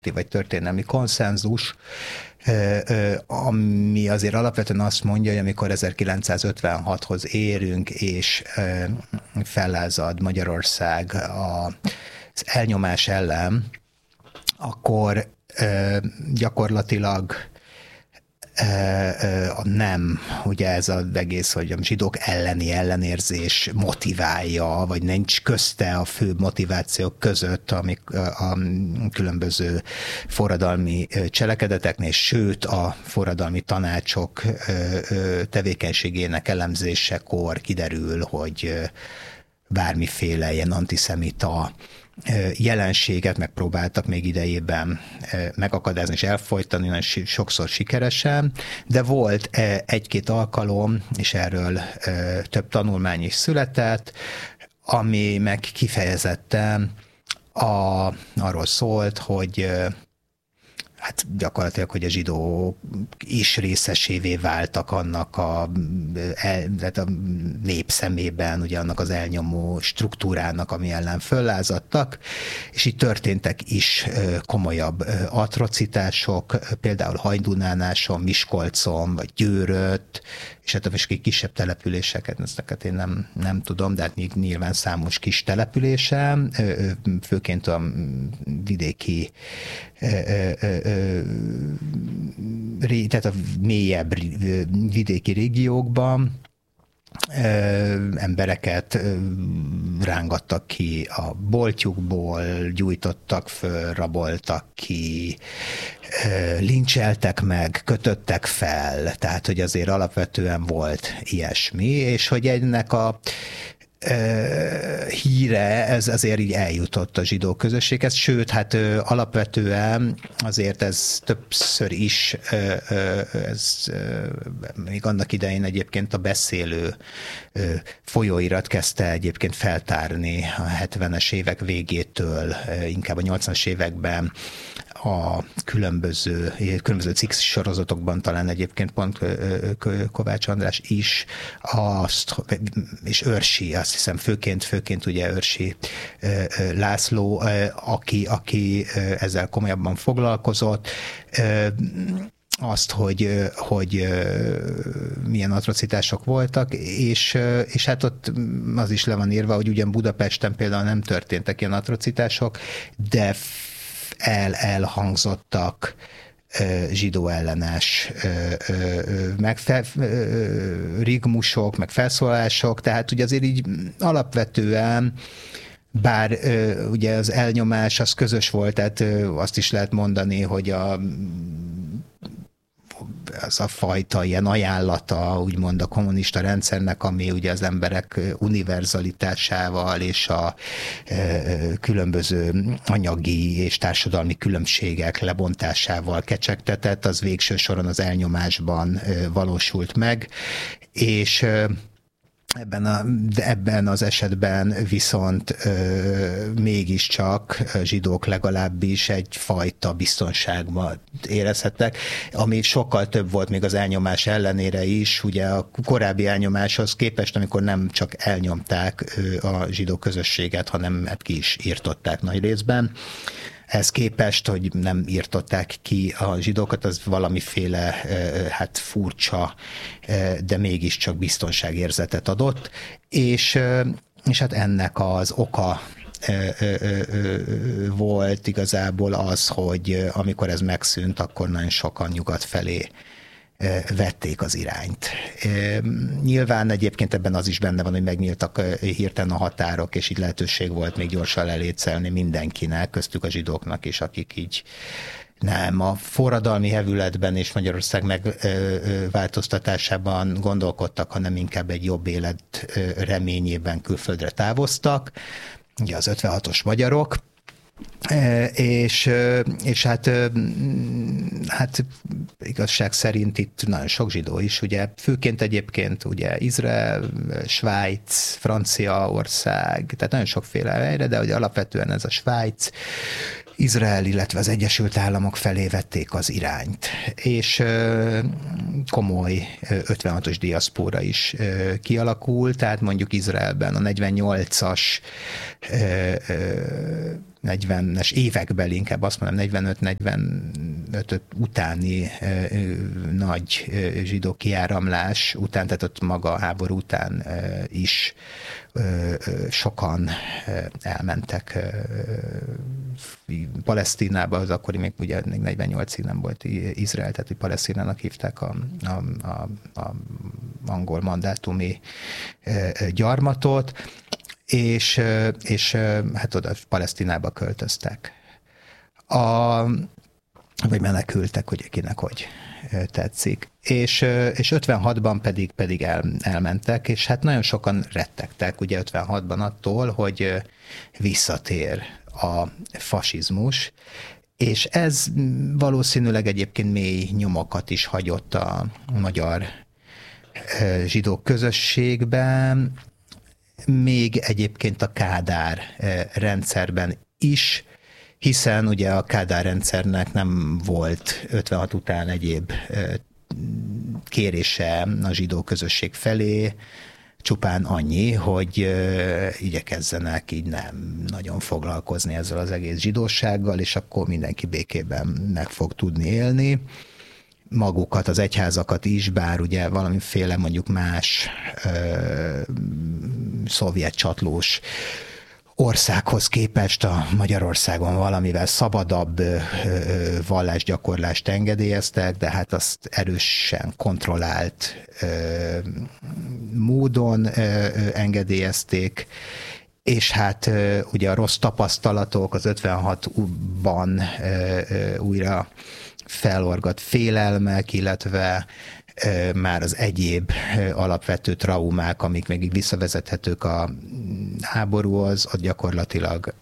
vagy történelmi konszenzus, ami azért alapvetően azt mondja, hogy amikor 1956-hoz érünk, és fellázad Magyarország az elnyomás ellen, akkor gyakorlatilag nem, ugye ez az egész, hogy a zsidók elleni ellenérzés motiválja, vagy nincs közte a fő motivációk között, amik a különböző forradalmi cselekedeteknél, sőt a forradalmi tanácsok tevékenységének elemzésekor kiderül, hogy bármiféle ilyen antiszemita jelenséget megpróbáltak még idejében megakadályozni és elfojtani, nagyon sokszor sikeresen, de volt egy-két alkalom, és erről több tanulmány is született, ami meg kifejezetten arról szólt, hogy hát gyakorlatilag, hogy a zsidók is részesévé váltak annak a nép szemében, ugye annak az elnyomó struktúrának, ami ellen föllázadtak, és itt történtek is komolyabb atrocitások, például Hajdúnánáson, Miskolcon, vagy Győrött, és hát most kisebb településeket, ezeket én nem tudom, de hát nyilván számos kis településen, főként a vidéki tehát a mélyebb vidéki régiókban embereket rángattak ki a boltjukból, gyújtottak föl, raboltak ki, lincseltek meg, kötöttek fel, tehát hogy azért alapvetően volt ilyesmi, és hogy ennek a híre, ez azért így eljutott a zsidó közösséghez, sőt, hát alapvetően azért ez többször is, ez még annak idején egyébként a beszélő folyóirat kezdte egyébként feltárni a 70-es évek végétől, inkább a 80-as években a különböző cikk sorozatokban, talán egyébként pont Kovács András is, és Őrsi, azt hiszem főként ugye Őrsi László, aki ezzel komolyabban foglalkozott, azt, hogy milyen atrocitások voltak, és hát ott az is le van írva, hogy ugyan Budapesten például nem történtek ilyen atrocitások, de elhangzottak zsidó ellenes rigmusok, meg felszólások, tehát ugye azért így alapvetően, bár ugye az elnyomás az közös volt, tehát azt is lehet mondani, hogy az a fajta ilyen ajánlata, úgymond a kommunista rendszernek, ami ugye az emberek univerzalitásával és a különböző anyagi és társadalmi különbségek lebontásával kecsegtetett, az végső soron az elnyomásban valósult meg, és ebben az esetben viszont mégiscsak zsidók legalábbis egyfajta biztonságban érezhettek, ami sokkal több volt még az elnyomás ellenére is, ugye a korábbi elnyomáshoz képest, amikor nem csak elnyomták a zsidó közösséget, hanem hát ki is írtották nagy részben. Ehhez képest, hogy nem írtották ki a zsidókat, az valamiféle hát furcsa, de mégiscsak biztonságérzetet adott, és hát ennek az oka volt igazából az, hogy amikor ez megszűnt, akkor nagyon sokan nyugat felé vették az irányt. Nyilván egyébként ebben az is benne van, hogy megnyíltak hirtelen a határok, és így lehetőség volt még gyorsan lelécelni mindenkinek, köztük a zsidóknak is, akik így nem a forradalmi hevületben és Magyarország megváltoztatásában gondolkodtak, hanem inkább egy jobb élet reményében külföldre távoztak, ugye az 56-os magyarok, és hát igazság szerint itt nagyon sok zsidó is, ugye főként egyébként ugye Izrael, Svájc, Franciaország, tehát nagyon sokféle helyre, de ugye alapvetően ez a Svájc, Izrael, illetve az Egyesült Államok felé vették az irányt, és komoly 56-os diaszpóra is kialakult, tehát mondjuk Izraelben a 48-as 40-es évekbeli, inkább azt mondom 45 utáni nagy zsidó kiáramlás után, tehát ott maga a háború után is sokan elmentek Palesztinába, az akkori még ugye 48-ig nem volt Izrael, tehát Palesztinának hívták a angol mandátumi gyarmatot, és hát oda Palesztinába költöztek. Vagy menekültek, hogy kinek hogy tetszik. És 56-ban pedig elmentek, és hát nagyon sokan rettegtek ugye 56-ban attól, hogy visszatér a fasizmus, és ez valószínűleg egyébként mély nyomokat is hagyott a magyar zsidó közösségben, még egyébként a Kádár rendszerben is, hiszen ugye a Kádár rendszernek nem volt 56 után egyéb kérése a zsidó közösség felé, csupán annyi, hogy igyekezzenek így nem nagyon foglalkozni ezzel az egész zsidósággal, és akkor mindenki békében meg fog tudni élni. Magukat, az egyházakat is, bár ugye valamiféle mondjuk más szovjet csatlós országhoz képest a Magyarországon valamivel szabadabb vallásgyakorlást engedélyeztek, de hát azt erősen kontrollált módon engedélyezték, és hát ugye a rossz tapasztalatok az 56-ban újra felorgat félelmek, illetve már az egyéb alapvető traumák, amik még visszavezethetők a háborúhoz, ott gyakorlatilag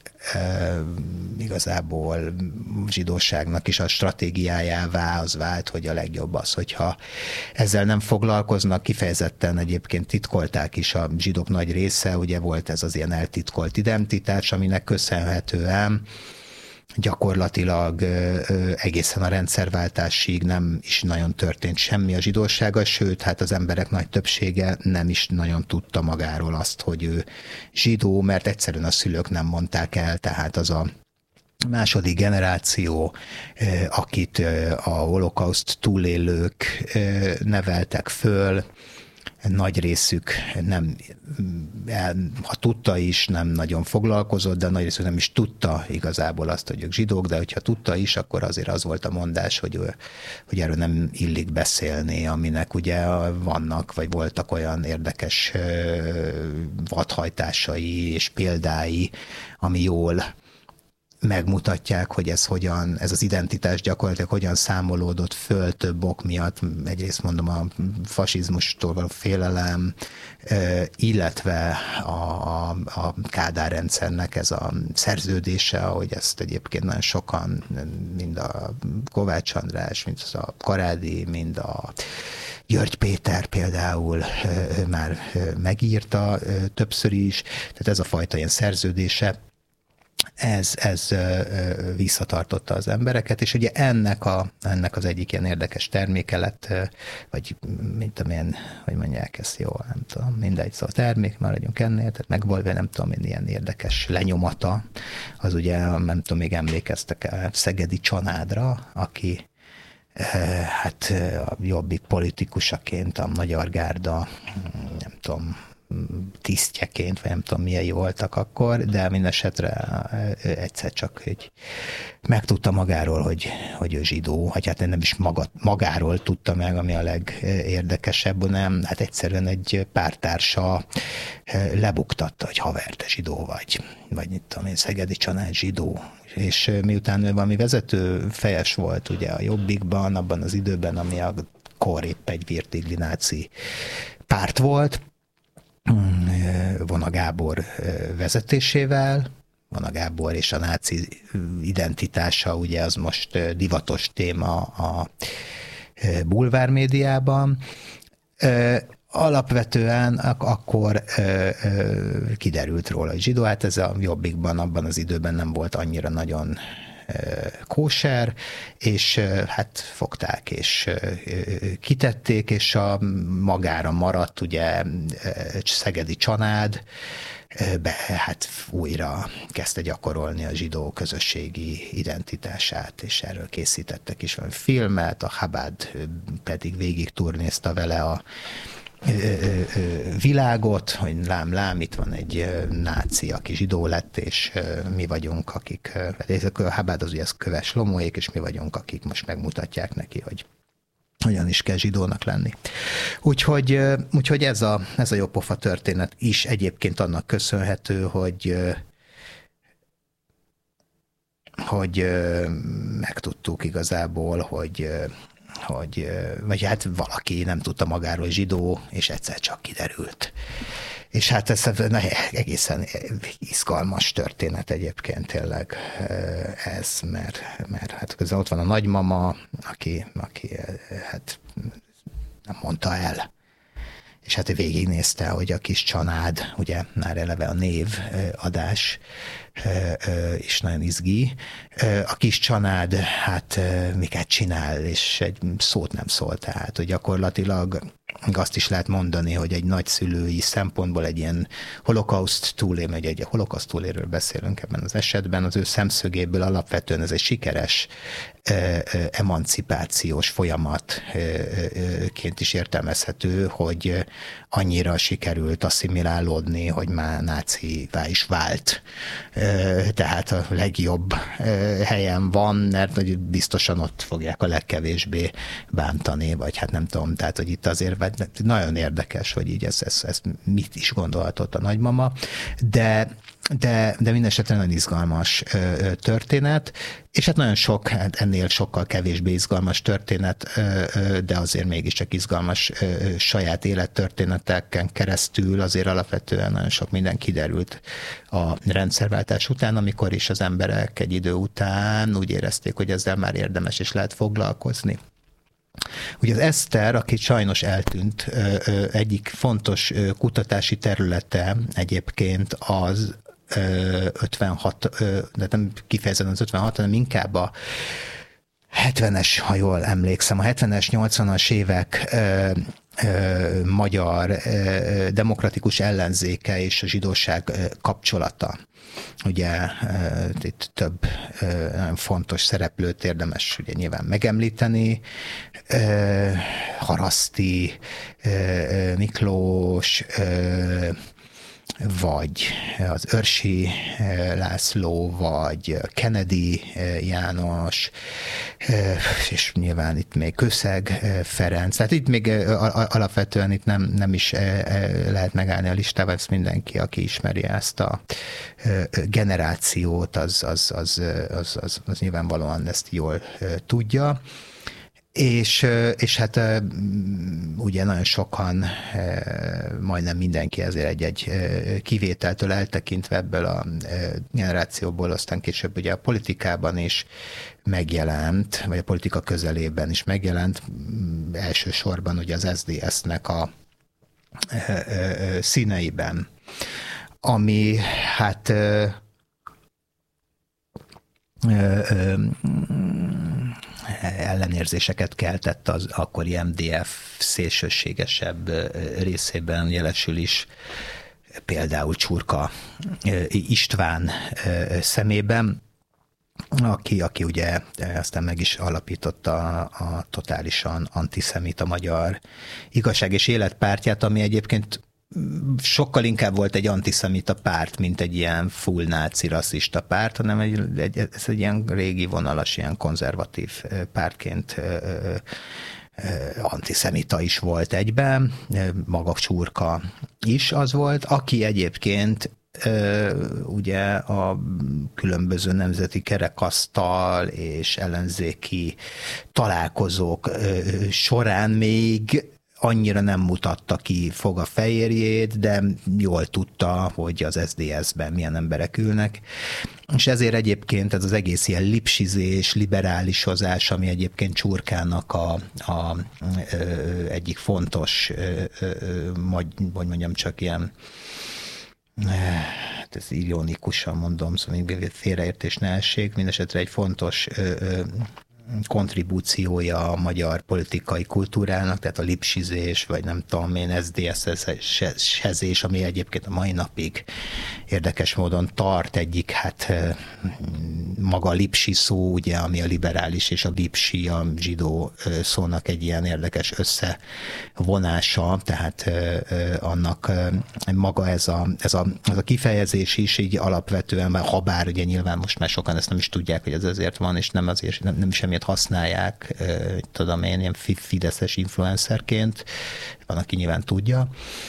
igazából zsidóságnak is a stratégiájává az vált, hogy a legjobb az, hogyha ezzel nem foglalkoznak, kifejezetten egyébként titkolták is a zsidók nagy része, ugye volt ez az ilyen eltitkolt identitás, aminek köszönhetően gyakorlatilag egészen a rendszerváltásig nem is nagyon történt semmi a zsidósággal, sőt, hát az emberek nagy többsége nem is nagyon tudta magáról azt, hogy ő zsidó, mert egyszerűen a szülők nem mondták el, tehát az a második generáció, akit a holokauszt túlélők neveltek föl, nagy részük nem, ha tudta is, nem nagyon foglalkozott, de nagy részük nem is tudta igazából azt, hogy ők zsidók, de hogyha tudta is, akkor azért az volt a mondás, hogy erről nem illik beszélni, aminek ugye vannak, vagy voltak olyan érdekes vadhajtásai és példái, ami jól megmutatják, hogy ez az identitás gyakorlatilag hogyan számolódott föl több ok miatt. Egyrészt mondom a fasizmustól való félelem, illetve a Kádár rendszernek ez a szerződése, ahogy ezt egyébként nagyon sokan, mind a Kovács András, mind a Karádi, mind a György Péter például már megírta többször is, tehát ez a fajta ilyen szerződése, ez visszatartotta az embereket, és ugye ennek az egyik ilyen érdekes terméke lett, vagy mint tudom én, hogy mondják ezt jól, nem tudom, mindegy, szóval termék, maradjunk ennél, tehát megvolva, nem tudom én, ilyen érdekes lenyomata, az ugye, nem tudom, még emlékeztek el Szegedi Csanádra, aki hát a Jobbik politikusaként a Magyar Gárda, nem tudom, tisztjeként, vagy nem tudom milyen voltak akkor, de mindesetre egyszer csak megtudta magáról, hogy ő zsidó, vagy hát nem is magáról tudta meg, ami a legérdekesebb, nem, hát egyszerűen egy pártársa lebuktatta, hogy haver, te zsidó vagy mit tudom én, Szegedi Csanád zsidó, és miután ő valami vezető fejes volt ugye a Jobbikban, abban az időben, ami akkor épp egy virtigli náci párt volt, Vona Gábor vezetésével, Vona Gábor és a náci identitása, ugye az most divatos téma a bulvármédiában. Alapvetően akkor kiderült róla, hogy zsidó, hát ez a Jobbikban abban az időben nem volt annyira nagyon kóser, és hát fogták és kitették, és a magára maradt ugye Szegedi Csanád, hát újra kezdte gyakorolni a zsidó közösségi identitását, és erről készítettek is valami filmet, a Chabad pedig végig turnézta vele a világot, hogy lám, itt van egy náci, aki zsidó lett, és mi vagyunk, akik, a Chabad az ugye az Köves Slomóék, és mi vagyunk, akik most megmutatják neki, hogy hogyan is kell zsidónak lenni. Úgyhogy ez a jópofa történet is egyébként annak köszönhető, hogy megtudtuk igazából, vagy hát valaki nem tudta magáról zsidó, és egyszer csak kiderült. És hát ez egészen izgalmas történet egyébként tényleg ez, mert hát közben ott van a nagymama, aki hát nem mondta el. És hát végignézte, hogy a kis család, ugye már eleve a névadás is nagyon izgi. A kis család hát miket csinál, és egy szót nem szól, tehát hogy gyakorlatilag azt is lehet mondani, hogy egy nagyszülői szempontból egy ilyen holokauszt túlélő, egy holokauszt túlélőről beszélünk ebben az esetben, az ő szemszögéből alapvetően ez egy sikeres emancipációs folyamatként is értelmezhető, hogy annyira sikerült asszimilálódni, hogy már nácivá is vált. Tehát a legjobb helyen van, mert biztosan ott fogják a legkevésbé bántani, vagy hát nem tudom, tehát hogy itt azért nagyon érdekes, hogy így ez mit is gondolhatott a nagymama, de minden esetre nagyon izgalmas történet, és hát nagyon sok, hát ennél sokkal kevésbé izgalmas történet, de azért mégiscsak izgalmas saját élettörténeteken keresztül azért alapvetően nagyon sok minden kiderült a rendszerváltás után, amikor is az emberek egy idő után úgy érezték, hogy ezzel már érdemes és lehet foglalkozni. Ugye az Eszter, aki sajnos eltűnt, egyik fontos kutatási területe egyébként az 56, de nem kifejezetten az 56, hanem inkább a 70-es, ha jól emlékszem, a 70-es, 80-as évek magyar demokratikus ellenzéke és a zsidóság kapcsolata. Ugye itt több nagyon fontos szereplőt érdemes ugye nyilván megemlíteni. Haraszti, Miklós, vagy az Örsi László, vagy Kennedy János, és nyilván itt még Kőszeg Ferenc. Tehát itt még alapvetően itt nem is lehet megállni a listával, ezt mindenki, aki ismeri ezt a generációt, az nyilvánvalóan ezt jól tudja. És hát ugye nagyon sokan, majdnem mindenki ezért egy kivételtől eltekintve ebből a generációból, aztán később ugye a politikában is megjelent, vagy a politika közelében is megjelent, elsősorban ugye az SZDSZ-nek a színeiben, ami hát ellenérzéseket keltett az akkori MDF szélsőségesebb részében, jelesül is például Csurka István szemében, aki ugye aztán meg is alapította a totálisan antiszemita Magyar Igazság és Élet pártját, ami egyébként sokkal inkább volt egy antiszemita párt, mint egy ilyen full náci rasszista párt, hanem ez egy ilyen régi vonalas, ilyen konzervatív pártként antiszemita is volt egyben, maga Csurka is az volt, aki egyébként ugye a különböző nemzeti kerekasztal és ellenzéki találkozók során még annyira nem mutatta ki fog a fehérjét, de jól tudta, hogy az SZDSZ-ben milyen emberek ülnek. És ezért egyébként ez az egész ilyen lipsizés, liberálisozás, ami egyébként Csurkának egyik fontos, hogy mondjam, csak ilyen, ez ironikusan mondom, szóval félreértés ne essék, mindesetre egy fontos kontribúciója a magyar politikai kultúrának, tehát a lipsizés, vagy nem tudom én, SZDSZ-hezés, ami egyébként a mai napig érdekes módon tart egyik, hát maga a lipsi szó, ugye, ami a liberális és a lipsi, a zsidó szónak egy ilyen érdekes összevonása, tehát annak maga ez a kifejezés is így alapvetően, ha bár ugye nyilván most már sokan ezt nem is tudják, hogy ez azért van, és nem azért, nem is emiatt használják, tudom én, ilyen fideszes influencerként, van, aki nyilván tudja,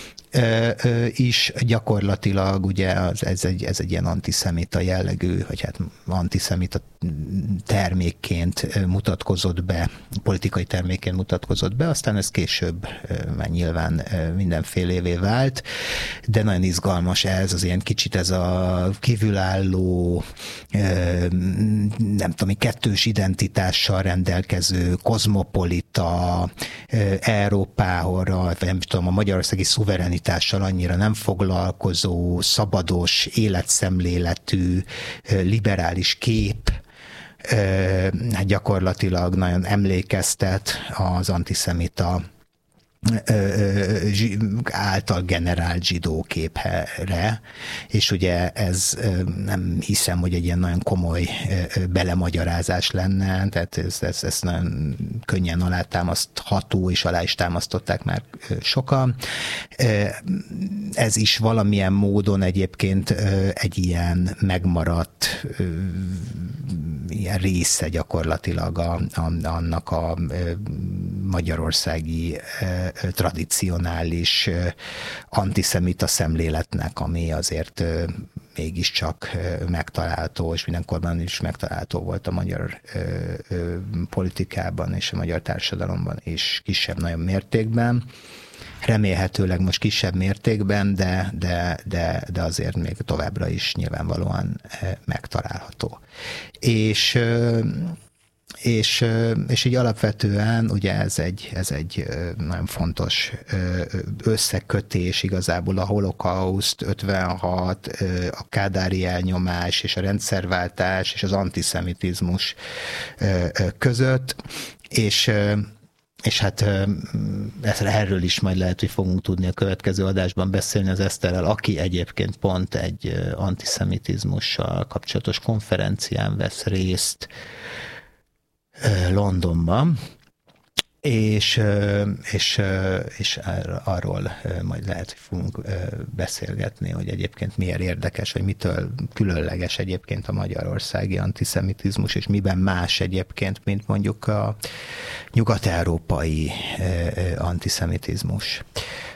is gyakorlatilag ugye ez egy ilyen antiszemita jellegű, vagy hát antiszemita termékként mutatkozott be, politikai termékként mutatkozott be, aztán ez később már nyilván mindenfélévé vált, de nagyon izgalmas ez, az ilyen kicsit ez a kívülálló, nem tudom, kettős identitással rendelkező, kozmopolita, Európára, vagy nem tudom, a magyarországi szuverenitással annyira nem foglalkozó, szabados, életszemléletű, liberális kép, hát gyakorlatilag nagyon emlékeztet az antiszemita által generált zsidó képre, és ugye ez nem hiszem, hogy egy ilyen nagyon komoly belemagyarázás lenne, tehát ez nagyon könnyen alátámasztható, és alá is támasztották már sokan. Ez is valamilyen módon egyébként egy ilyen megmaradt ilyen része gyakorlatilag annak a magyarországi tradicionális antiszemita szemléletnek, ami azért mégiscsak megtalálható, és mindenkorban is megtalálható volt a magyar politikában és a magyar társadalomban is kisebb-nagyobb mértékben. Remélhetőleg most kisebb mértékben, de azért még továbbra is nyilvánvalóan megtalálható. És így alapvetően ugye ez egy nagyon fontos összekötés igazából a holokauszt, 56, a kádári elnyomás és a rendszerváltás és az antiszemitizmus között, és hát erről is majd lehet, hogy fogunk tudni a következő adásban beszélni az Eszterrel, aki egyébként pont egy antiszemitizmussal kapcsolatos konferencián vesz részt Londonban, és arról majd lehet, hogy fogunk beszélgetni, hogy egyébként miért érdekes, vagy mitől különleges egyébként a magyarországi antiszemitizmus, és miben más egyébként, mint mondjuk a nyugat-európai antiszemitizmus.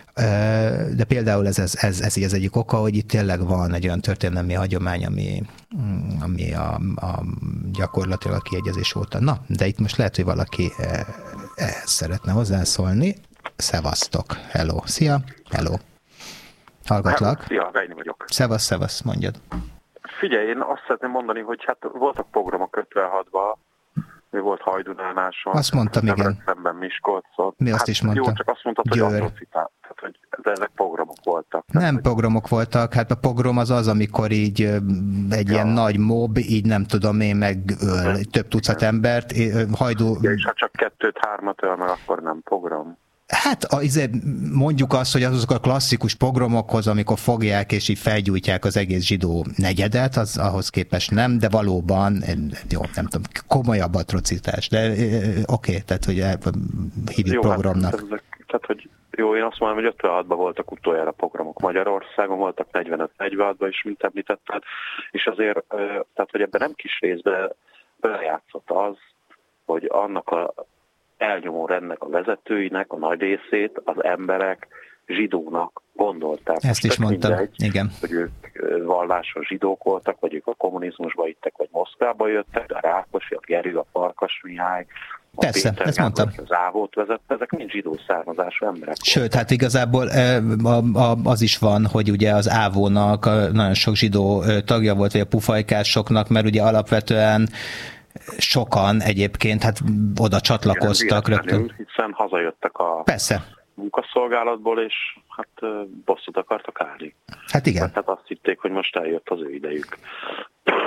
De például ez így az egyik oka, hogy itt tényleg van egy olyan történelmi hagyomány, ami a gyakorlatilag a kiegyezés óta. Na, de itt most lehet, hogy valaki ehhez szeretne hozzászólni. Szevasztok. Hello. Szia. Hello. Hallgatlak. Hello. Szia, Reini vagyok. Szevasz, mondjad. Figyelj, én azt szeretném mondani, hogy hát voltak programok 56-ban, mi volt Hajdunánáson. Azt mondtam, igen. Szemben Miskolcot. Mi azt is mondta. Jó, csak azt mondtad, hogy atrocitál. Tehát, hogy ezek programok voltak. Nem programok voltak, hát a pogrom az, amikor így egy ilyen nagy mob, így nem tudom én, megöl több tucat embert. Hajdú... Ja, és ha csak 2-3 öl meg, akkor nem program. Hát mondjuk azt, hogy azok a klasszikus pogromokhoz, amikor fogják és így felgyújtják az egész zsidó negyedet, az ahhoz képest nem, de valóban, jó, nem tudom, komolyabb atrocitás, de oké, tehát hogy hívjuk programnak. Hát, tehát, hogy jó, én azt mondom, hogy 56-ban voltak utoljára programok. Magyarországon voltak 45-46-ban is, mint említetted, és azért, tehát, hogy ebben nem kis részben belejátszott az, hogy annak a elnyomó rendnek a vezetőinek a nagy részét az emberek zsidónak gondolták. Ezt is mondtam, mindegy, igen. Hogy ők vallásos zsidók voltak, vagy ők a kommunizmusba ittek, vagy Moszkvába jöttek, a Rákosi, a Gerő, a Farkas Mihály, persze, Péter ezt mondtam. Az Ávót vezette, ezek mind zsidó származású emberek. Sőt, hát igazából az is van, hogy ugye az Ávónak nagyon sok zsidó tagja volt, vagy a pufajkásoknak, mert ugye alapvetően sokan egyébként hát oda csatlakoztak rögtön. Hiszen hazajöttek a munkaszolgálatból, és hát bosszút akartak állni. Hát igen. Tehát azt hitték, hogy most eljött az ő idejük.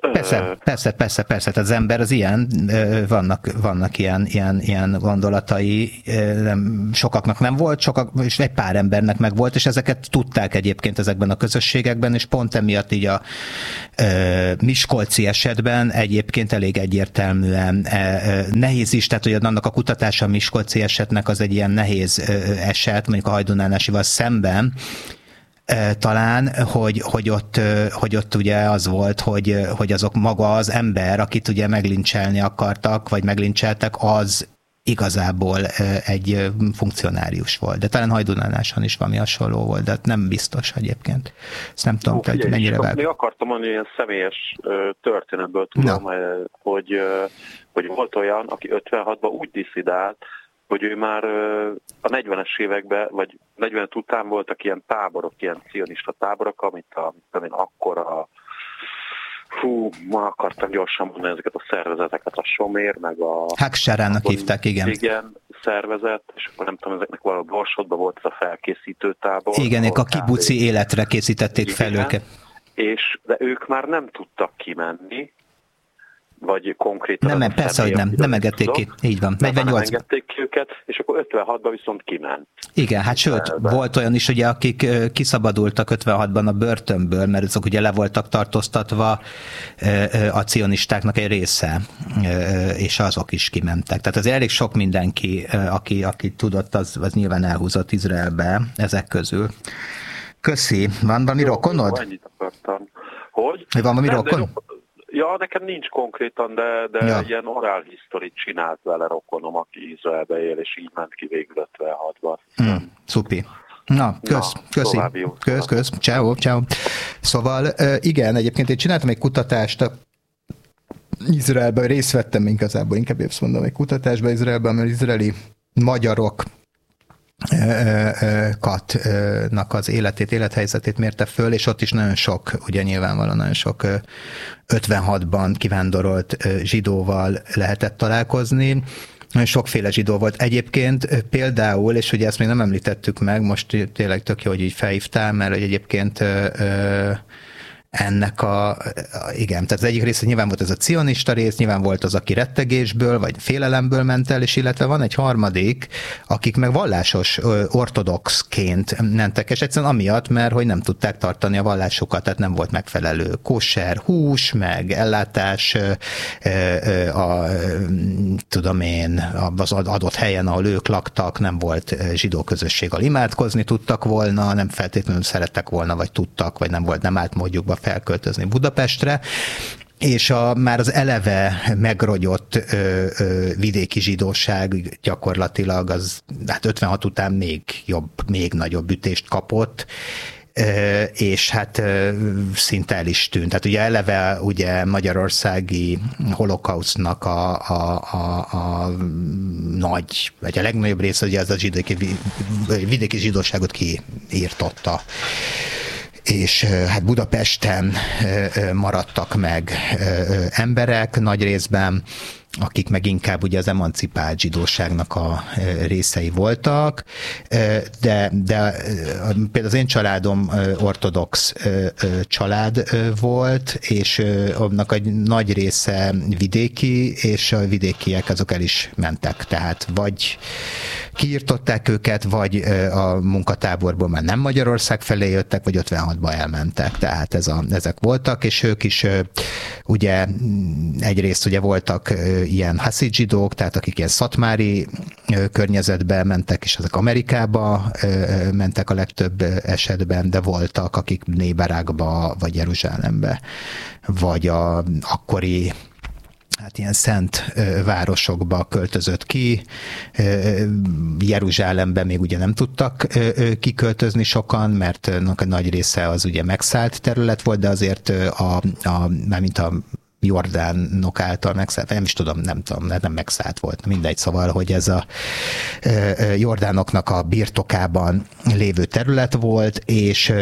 Persze. Tehát az ember az ilyen, vannak ilyen gondolatai, sokaknak nem volt, és egy pár embernek meg volt, és ezeket tudták egyébként ezekben a közösségekben, és pont emiatt így a miskolci esetben egyébként elég egyértelműen nehéz is, tehát hogy annak a kutatása a miskolci esetnek az egy ilyen nehéz eset, mondjuk a Hajdúnánásival szemben, talán, hogy ott ugye az volt, hogy azok maga az ember, akit ugye meglincselni akartak, vagy meglincseltek, az igazából egy funkcionárius volt. De talán Hajdúnánáson is valami hasonló volt, de nem biztos egyébként. Ezt nem tudom, hogy mennyire vág. Még akartam mondani, ilyen személyes történetből tudom, hogy volt olyan, aki 56-ban úgy disszidált, hogy ő már a 40-es években, vagy 40 után voltak ilyen táborok, ilyen cionista táborok, amit akkor ma akartam gyorsan mondani ezeket a szervezeteket, a Somér, meg a... Haksarának hívták, igen. Igen, szervezet, és akkor nem tudom, ezeknek valahol Borsodban volt ez a felkészítő tábor. Igen, a kibuci életre készítették fel őket. De ők már nem tudtak kimenni, vagy konkrétan... Nem, persze, hogy nem engedték ki. Így van. 48. Nem engedték ki őket, és akkor 56-ban viszont kiment. Igen, hát sőt, volt olyan is, ugye, akik kiszabadultak 56-ban a börtönből, mert azok ugye le voltak tartóztatva a cionistáknak egy része, és azok is kimentek. Tehát azért elég sok mindenki, aki tudott, az nyilván elhúzott Izraelbe ezek közül. Köszi. Van valami rokonod? Ennyit akartam. Hogy? Van valami rokon? Ja, nekem nincs konkrétan, de ja. Ilyen oral history csinált vele rokonom, aki Izraelbe él, és így ment ki végül 56-ban. Szupi. Na, kösz. Ciao. Szóval igen, egyébként én csináltam egy kutatást Izraelben, részt vettem igazából, inkább azt mondom, egy kutatásban Izraelben, mert izraeli magyarok katnak az élethelyzetét mérte föl, és ott is nagyon sok, ugye nyilvánvalóan nagyon sok 56-ban kivándorolt zsidóval lehetett találkozni. Nagyon sokféle zsidó volt. Egyébként például, és ugye ezt még nem említettük meg, most tényleg tök jó, hogy így felhívtál, mert hogy egyébként ennek igen, tehát az egyik része nyilván volt ez a cionista rész, nyilván volt az, aki rettegésből, vagy félelemből ment el, és illetve van egy harmadik, akik meg vallásos ortodoxként mentek, és egyszerűen amiatt, mert hogy nem tudták tartani a vallásukat, tehát nem volt megfelelő kosser hús, meg ellátás az adott helyen, ahol ők laktak, nem volt zsidó közösség, ahol imádkozni tudtak volna, nem feltétlenül szerettek volna, vagy tudtak, vagy nem állt módjukba felköltözni Budapestre, és már az eleve megrogyott vidéki zsidóság gyakorlatilag az hát 56 után még nagyobb ütést kapott, és hát szinte el is tűnt. Tehát ugye eleve ugye magyarországi holokausztnak a nagy, vagy a legnagyobb része ugye az a vidéki zsidóságot kiírtotta. És hát Budapesten maradtak meg emberek nagy részben, akik meg inkább ugye az emancipált zsidóságnak a részei voltak, de például az én családom ortodox család volt, és annak egy nagy része vidéki, és a vidékiek azok el is mentek, tehát vagy kiirtották őket, vagy a munkatáborból már nem Magyarország felé jöttek, vagy 56-ba elmentek, tehát ezek voltak, és ők is ugye egyrészt ugye voltak ilyen haszid zsidók, tehát akik ilyen szatmári környezetbe mentek, és ezek Amerikába mentek a legtöbb esetben, de voltak, akik Néberákba, vagy Jeruzsálembe, vagy a akkori hát ilyen szent városokba költözött ki. Jeruzsálembe még ugye nem tudtak kiköltözni sokan, mert a nagy része az ugye megszállt terület volt, de azért mármint a jordánok által megszállt, nem is tudom, nem megszállt volt, mindegy, szóval, hogy ez a jordánoknak a birtokában lévő terület volt, és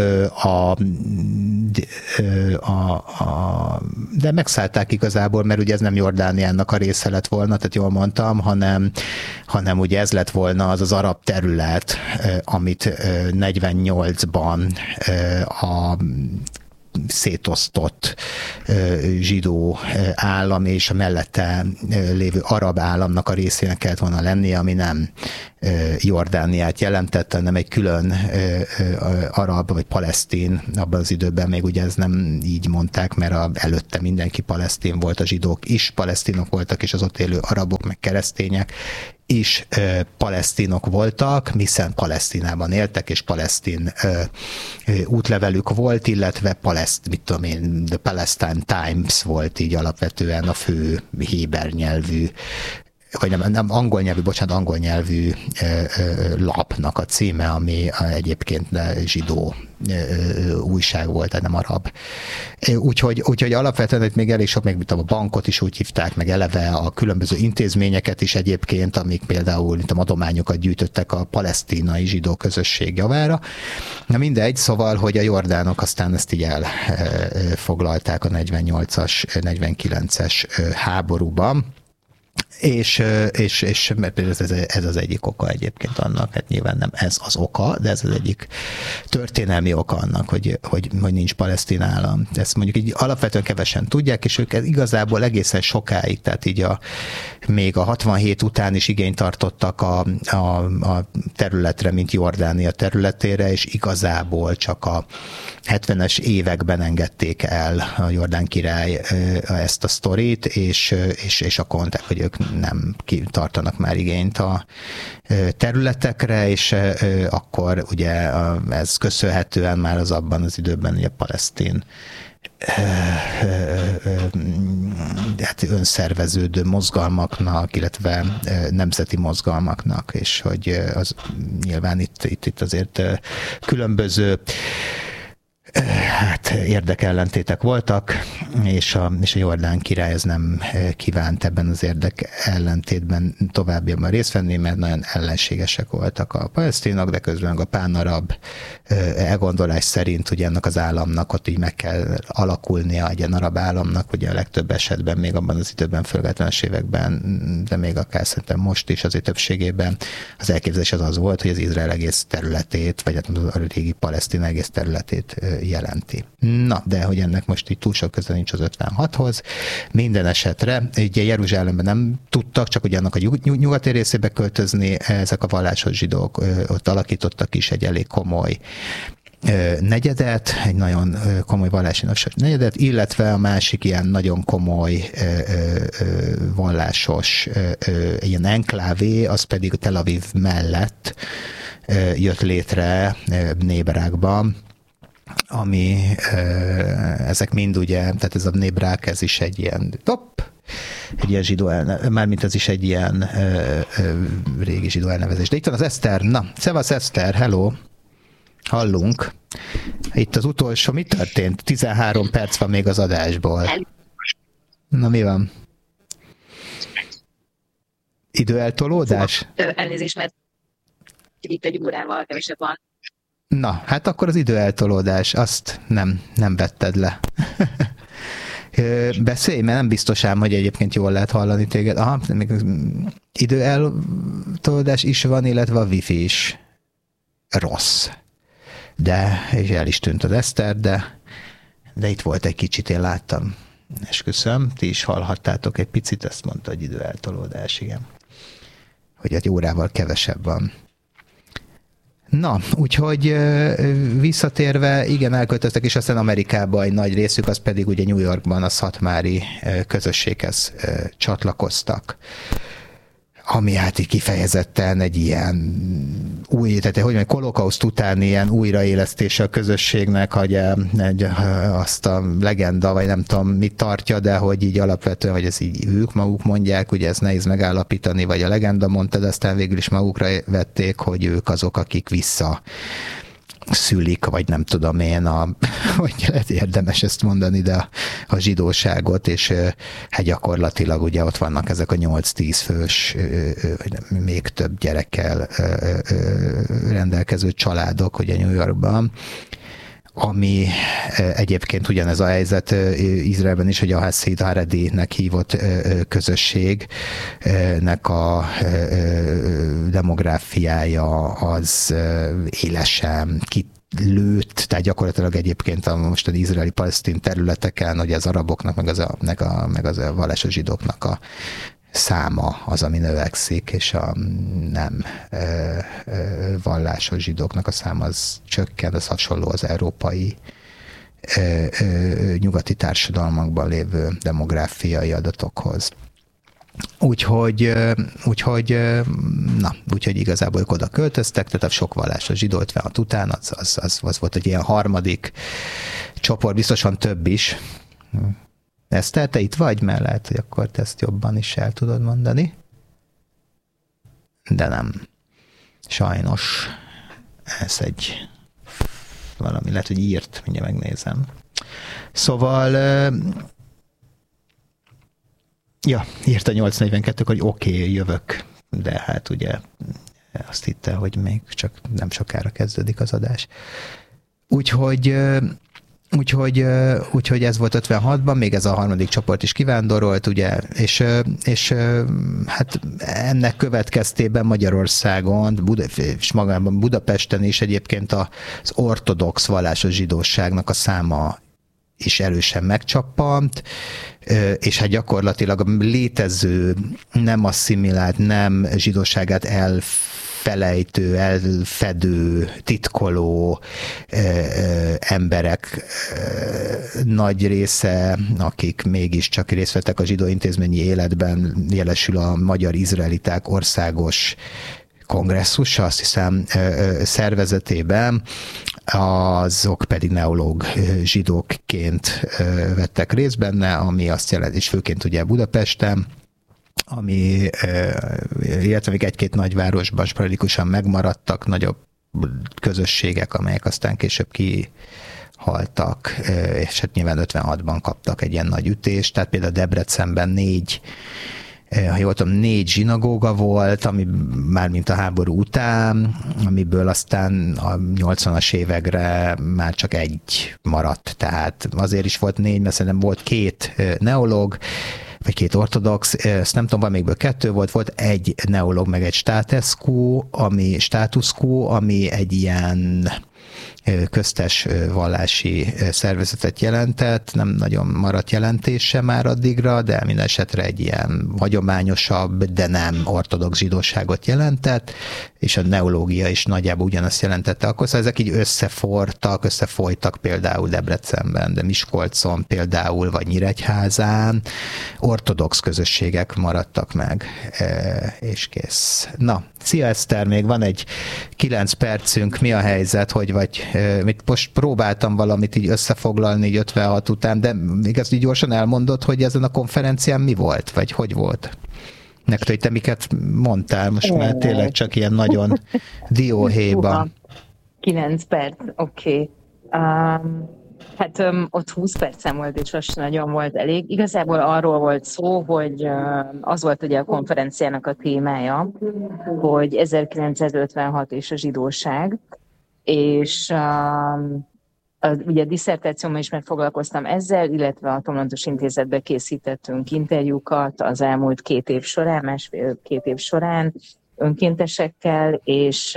de megszállták igazából, mert ugye ez nem Jordániának a része lett volna, tehát jól mondtam, hanem ugye ez lett volna az arab terület, amit 48-ban szétosztott zsidó állam és a mellette lévő arab államnak a részének kellett volna lennie, ami nem Jordániát jelentette, hanem egy külön arab vagy palesztin, abban az időben még ugye ez nem így mondták, mert előtte mindenki palesztin volt, a zsidók is palesztinok voltak, és az ott élő arabok meg keresztények is palesztinok voltak, hiszen Palesztinában éltek, és palesztin útlevelük volt, illetve The Palestine Times volt így alapvetően a fő héber nyelvű, vagy nem angol nyelvű lapnak a címe, ami egyébként zsidó újság volt, tehát nem arab. Úgyhogy alapvetően még elég sok, még a bankot is úgy hívták, meg eleve a különböző intézményeket is egyébként, amik például adományokat gyűjtöttek a palesztinai zsidó közösség javára. Na mindegy, szóval, hogy a jordánok aztán ezt így elfoglalták a 48-as, 49-es háborúban, és ez az egyik oka egyébként annak, hát nyilván nem ez az oka, de ez az egyik történelmi oka annak, hogy nincs palesztin állam. Ezt mondjuk így alapvetően kevesen tudják, és ők igazából egészen sokáig, tehát így még a 67 után is igényt tartottak a területre, mint Jordánia területére, és igazából csak a 70-es években engedték el a Jordán király ezt a sztorit, és akkor mondták, hogy ők nem tartanak már igényt a területekre, és akkor ugye ez köszönhetően már az abban az időben ugye palesztin hát önszerveződő mozgalmaknak, illetve nemzeti mozgalmaknak, és hogy az nyilván itt azért különböző hát érdekellentétek voltak, és a Jordán király ez nem kívánt ebben az érdekellentétben továbbiakban részt venni, mert nagyon ellenségesek voltak a palesztinok, de közben a pánarab elgondolás szerint ugye ennek az államnak ott így meg kell alakulnia, egy ilyen arab államnak, ugye a legtöbb esetben még abban az időben, főleg 70-es években, de még akár szerintem most is azért többségében az elképzelés az volt, hogy az Izrael egész területét, vagy a régi Palesztin egész területét jelenti. Na, de hogy ennek most így túl sok köze nincs az 56-hoz. Minden esetre, ugye Jeruzsálemben nem tudtak, csak ugye annak a nyugati részébe költözni, ezek a vallásos zsidók ott alakítottak is egy elég komoly negyedet, egy nagyon komoly vallási negyedet, illetve a másik ilyen nagyon komoly vallásos ilyen enklávé, az pedig Tel Aviv mellett jött létre Bnei Brakban, ami ezek mind ugye, tehát ez a Bnei Brak, ez is egy ilyen zsidó mármint ez is egy ilyen régi zsidó elnevezés. De itt van az Eszter. Na, szevasz Eszter, hello! Hallunk. Itt az utolsó, mi történt? 13 perc van még az adásból. Na, mi van? Időeltolódás? Elnézést, mert itt egy órával kevesebb van. Na, hát akkor az időeltolódás, azt nem vetted le. Beszélj, mert nem biztos ám, hogy egyébként jól lehet hallani téged. Aha, még időeltolódás is van, illetve a wifi is rossz. De, és el is tűnt az Eszter, de itt volt egy kicsit, én láttam. Esküszöm, ti is hallhattátok egy picit, ezt mondta, hogy időeltolódás, igen. Hogy egy órával kevesebb van. Na, úgyhogy visszatérve, igen, elköltöztek, és aztán Amerikában egy nagy részük, az pedig ugye New Yorkban a szatmári közösséghez csatlakoztak, ami hát így kifejezetten egy ilyen új, tehát hogy mondjam, holokauszt utáni ilyen újraélesztése a közösségnek, hogy azt a legenda, vagy nem tudom mit tartja, de hogy így alapvetően, hogy ez így ők maguk mondják, ugye ez nehéz megállapítani, vagy a legenda mondta, de aztán végül is magukra vették, hogy ők azok, akik szülik, vagy nem tudom én, hogy lehet érdemes ezt mondani, de a zsidóságot, és hát gyakorlatilag ugye ott vannak ezek a 8-10 fős, vagy még több gyerekkel rendelkező családok ugye New Yorkban, ami egyébként ugyanez a helyzet Izraelben is, hogy a Haszid Haredi-nek hívott közösségnek a demográfiája az élesen lőtt, tehát gyakorlatilag egyébként a mostani izraeli-palesztin területeken, hogy az araboknak, meg az a vallásos zsidóknak a száma az, ami növekszik, és a nem vallásos zsidóknak a száma az csökken, az hasonló az európai nyugati társadalmakban lévő demográfiai adatokhoz. Úgyhogy igazából ők oda költöztek, tehát a sok vallásos zsidó 56 után, az volt egy ilyen harmadik csoport, biztosan több is. Eszter, te itt vagy, mert lehet, hogy akkor te ezt jobban is el tudod mondani. De nem. Sajnos ez egy valami, lehet, hogy írt, mindjárt megnézem. Szóval írt a 842, hogy oké, jövök, de hát ugye azt hitte, hogy még csak nem sokára kezdődik az adás. Úgyhogy ez volt 56-ban, még ez a harmadik csoport is kivándorolt, ugye, és hát ennek következtében Magyarországon, és magában Budapesten is egyébként az ortodox vallásos zsidóságnak a száma is erősen megcsappant, és hát gyakorlatilag a létező, nem asszimilált, nem zsidóságát elfelejtő, elfedő, titkoló emberek nagy része, akik mégiscsak részt vettek a zsidó intézményi életben, jelesül a magyar izraeliták országos kongresszusa, azt hiszem, szervezetében, azok pedig neológ zsidókként vettek részt benne, ami azt jelenti, és főként ugye Budapesten, ami, illetve még egy-két nagyvárosban sporadikusan megmaradtak nagyobb közösségek, amelyek aztán később kihaltak, és hát nyilván 56-ban kaptak egy ilyen nagy ütést, tehát például Debrecenben ha jól tudom, 4 zsinagóga volt, ami már mint a háború után, amiből aztán a 80-as évekre már csak egy maradt. Tehát azért is volt 4, mert szerintem volt 2 neológ, vagy 2 ortodox, ezt nem tudom, valamelyikből 2 volt egy neológ, meg egy status quo, ami egy ilyen köztes vallási szervezetet jelentett, nem nagyon maradt jelentése már addigra, de minden esetre egy ilyen hagyományosabb, de nem ortodox zsidóságot jelentett, és a neológia is nagyjából ugyanazt jelentette akkor, szóval ezek így összefolytak például Debrecenben, de Miskolcon például, vagy Nyíregyházán, ortodox közösségek maradtak meg, és kész. Na, szia Eszter, még van egy 9 percünk, mi a helyzet, hogy vagy, most próbáltam valamit így összefoglalni így 56 után, de még ezt így gyorsan elmondod, hogy ezen a konferencián mi volt, vagy hogy volt? Neked, hogy te miket mondtál, most már tényleg csak ilyen nagyon dióhéjban. 9 perc, oké. Hát ott 20 percem volt, és most nagyon volt elég. Igazából arról volt szó, hogy az volt ugye a konferenciának a témája, hogy 1956 és a zsidóság, és ugye a diszertációmban is megfoglalkoztam ezzel, illetve a Tomlantos Intézetben készítettünk interjúkat az elmúlt 2 év során, másfél-két év során önkéntesekkel, és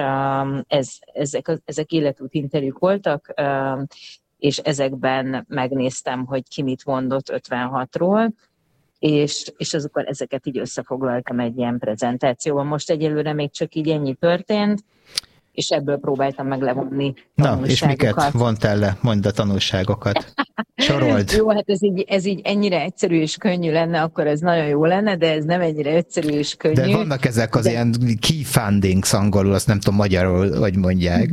ezek életút interjúk voltak, és ezekben megnéztem, hogy ki mit mondott 56-ról, és azokkal ezeket így összefoglaltam egy ilyen prezentációban. Most egyelőre még csak így ennyi történt, és ebből próbáltam meg levonni tanulságokat. Na, és miket vontál le? Mondd a tanulságokat. Sorold. Jó, hát ez így ennyire egyszerű és könnyű lenne, akkor ez nagyon jó lenne, de ez nem ennyire egyszerű és könnyű. De vannak ezek az ilyen key fundings angolul, azt nem tudom magyarul, hogy mondják.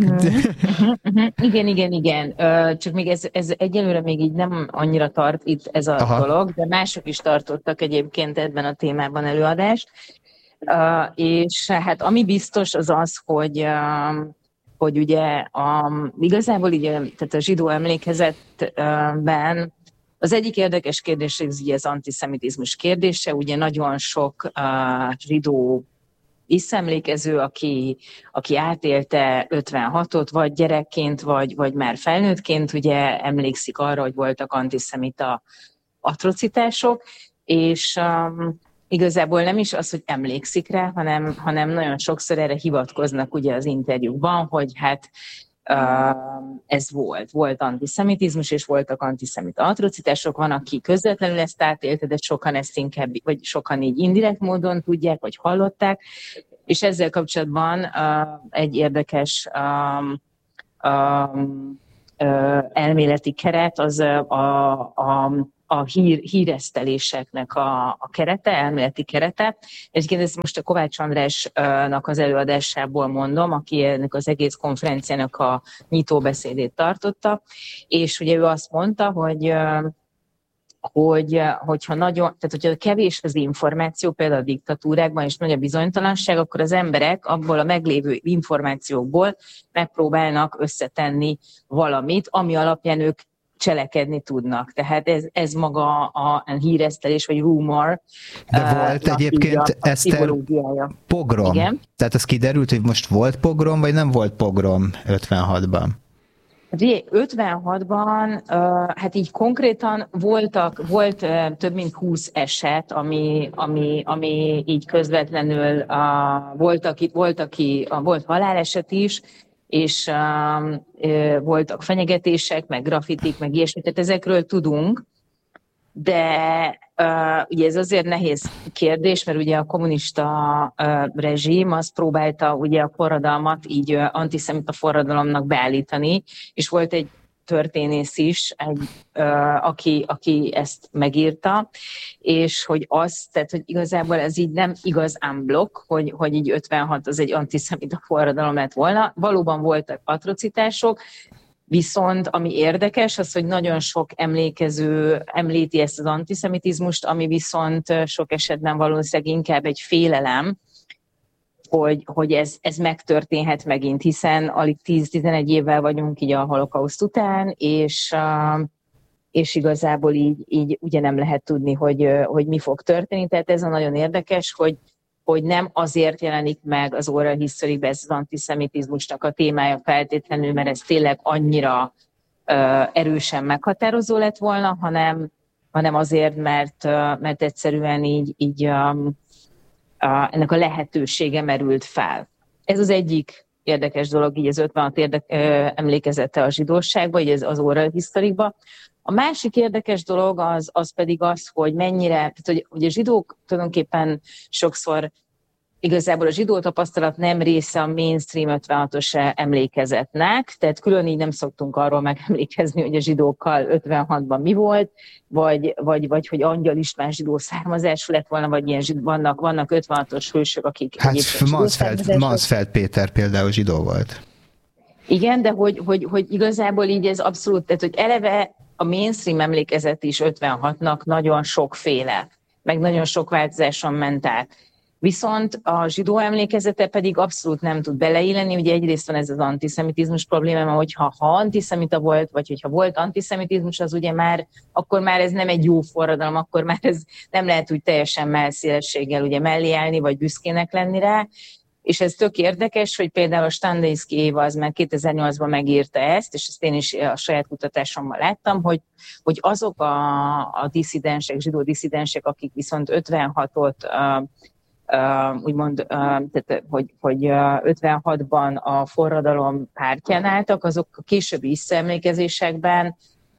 Igen. Csak még ez egyelőre még így nem annyira tart itt ez a dolog, de mások is tartottak egyébként ebben a témában előadást. És hát ami biztos az az, hogy ugye igazából így, tehát a zsidó emlékezetben az egyik érdekes kérdés, ez ugye az antiszemitizmus kérdése, ugye nagyon sok zsidó visszaemlékező, aki átélte 56-ot, vagy gyerekként, vagy már felnőttként, ugye emlékszik arra, hogy voltak antiszemita atrocitások, és igazából nem is az, hogy emlékszik rá, hanem nagyon sokszor erre hivatkoznak ugye az interjúkban, hogy hát ez volt antiszemitizmus, és voltak antiszemita atrocitások, van, aki közvetlenül ezt átélte, de sokan ezt inkább, vagy sokan így indirekt módon tudják, vagy hallották, és ezzel kapcsolatban egy érdekes elméleti keret az a híreszteléseknek a kerete, elméleti kerete. Egyébként ezt most a Kovács Andrásnak az előadásából mondom, aki ennek az egész konferenciának a nyitóbeszédét tartotta, és ugye ő azt mondta, hogyha kevés az információ, például a diktatúrákban, és nagy a bizonytalanság, akkor az emberek abból a meglévő információkból megpróbálnak összetenni valamit, ami alapján ők cselekedni tudnak. Tehát ez maga a híresztelés, vagy rumor. De volt egyébként, Eszter, pogrom. Igen? Tehát az kiderült, hogy most volt pogrom, vagy nem volt pogrom 56-ban? 56-ban, hát így konkrétan volt több mint 20 eset, ami így közvetlenül volt haláleset is, és voltak fenyegetések, meg graffitik, meg ilyesmi, tehát ezekről tudunk, de ugye ez azért nehéz kérdés, mert ugye a kommunista rezsim az próbálta ugye a forradalmat így antiszemita forradalomnak beállítani, és volt egy történész is, aki ezt megírta, és tehát, hogy igazából ez így nem igaz unblock, hogy így 56 az egy antiszemita forradalom lett volna. Valóban voltak atrocitások, viszont ami érdekes, az, hogy nagyon sok emlékező említi ezt az antiszemitizmust, ami viszont sok esetben valószínűleg inkább egy félelem, hogy ez megtörténhet megint, hiszen alig 10-11 évvel vagyunk így a holokauszt után, és igazából így ugye nem lehet tudni, hogy mi fog történni. Tehát ez a nagyon érdekes, hogy nem azért jelenik meg az oral history-ben ez az antiszemitizmusnak a témája feltétlenül, mert ez tényleg annyira erősen meghatározó lett volna, hanem azért, mert egyszerűen így ennek a lehetősége merült fel. Ez az egyik érdekes dolog, így az 56 emlékezete a zsidóságba, így az oral history-ba. A másik érdekes dolog az pedig az, hogy mennyire, tehát hogy a zsidók tulajdonképpen sokszor igazából a zsidó tapasztalat nem része a mainstream 56-os emlékezetnek, tehát külön így nem szoktunk arról megemlékezni, hogy a zsidókkal 56-ban mi volt, vagy hogy Angyal István zsidó származású lett volna, vagy ilyen vannak 56-os hősök, akik... Hát Mansfeld Péter például zsidó volt. Igen, de hogy igazából így ez abszolút, tehát hogy eleve a mainstream emlékezet is 56-nak nagyon sokféle, meg nagyon sok változáson ment át. Viszont a zsidó emlékezete pedig abszolút nem tud beleilleni, ugye egyrészt van ez az antiszemitizmus probléma, mert hogyha antiszemita volt, vagy hogyha volt antiszemitizmus, az ugye akkor már ez nem egy jó forradalom, akkor már ez nem lehet úgy teljesen melszélességgel ugye mellé állni, vagy büszkének lenni rá. És ez tök érdekes, hogy például a Standinski Éva az már 2008-ban megírta ezt, és ezt én is a saját kutatásommal láttam, hogy azok a disszidensek, zsidó disszidensek, akik viszont 56-ot úgymond, tehát, hogy 56-ban a forradalom pártján álltak, azok a későbbi visszaemlékezésekben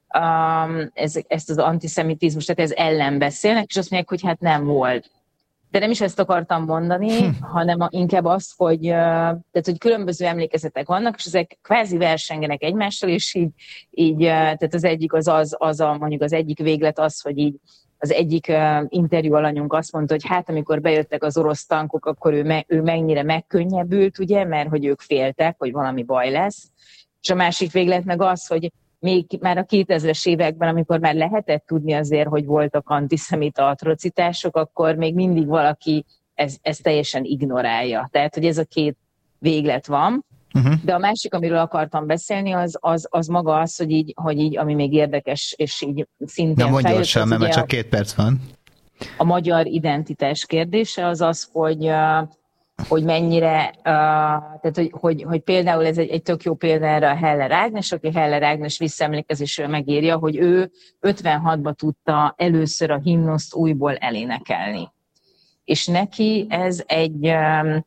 ezt az antiszemitizmus, tehát ez ellen beszélnek, és azt mondják, hogy hát nem volt. De nem is ezt akartam mondani, hanem inkább azt, hogy különböző emlékezetek vannak, és ezek kvázi versengenek egymással, és így tehát az egyik mondjuk az egyik véglet az, hogy így az egyik interjú alanyunk azt mondta, hogy hát amikor bejöttek az orosz tankok, akkor ő mennyire megkönnyebbült, ugye, mert hogy ők féltek, hogy valami baj lesz. És a másik véglet meg az, hogy még már a 2000-es években, amikor már lehetett tudni azért, hogy voltak antiszemita atrocitások, akkor még mindig valaki ezt teljesen ignorálja. Tehát, hogy ez a két véglet van. De a másik, amiről akartam beszélni, az maga az, hogy így ami még érdekes, és így szintén mondj gyorsan, mert csak 2 perc van. A magyar identitás kérdése az, hogy mennyire, tehát hogy például ez egy tök jó példa erre a Heller Ágnes, aki Heller Ágnes visszaemlékezésről megírja, hogy ő 56-ban tudta először a himnuszt újból elénekelni. És neki ez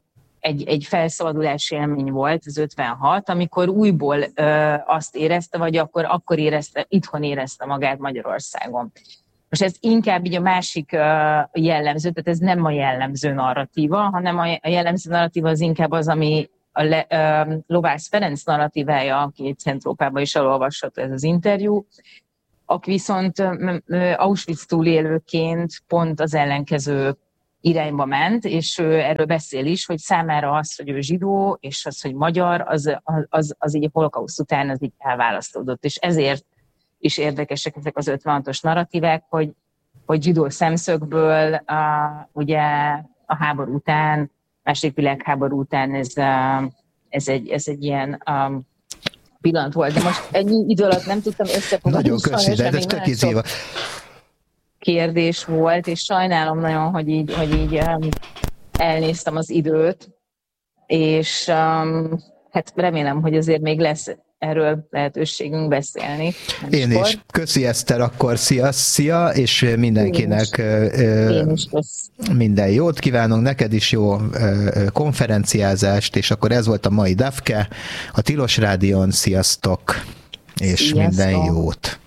egy felszabadulási élmény volt, az 56, amikor újból azt érezte, vagy akkor érezte, itthon érezte magát Magyarországon. Most ez inkább így a másik jellemző, tehát ez nem a jellemző narratíva, hanem a jellemző narratíva az inkább az, ami Lovász Ferenc narratívája, aki Centrópában is elolvasható ez az interjú, aki viszont Auschwitz túlélőként pont az ellenkező irányba ment, és ő erről beszél is, hogy számára az, hogy ő zsidó, és az, hogy magyar, az így a holokauszt után az így elválasztódott, és ezért is érdekesek ezek az 56-os narratívák, hogy zsidó szemszögből ugye a háború után, második világháború után ez egy ilyen pillanat volt, de most ennyi idő alatt nem tudtam összefoglalni. Nagyon köszi, de ez tök izéva. Kérdés volt, és sajnálom nagyon, hogy így elnéztem az időt, és hát remélem, hogy azért még lesz erről lehetőségünk beszélni. Én is. Köszi, Eszter, akkor szia, és mindenkinek Én is minden jót kívánunk, neked is jó konferenciázást, és akkor ez volt a mai DAFKE, a Tilos Rádión, sziasztok, és minden jót!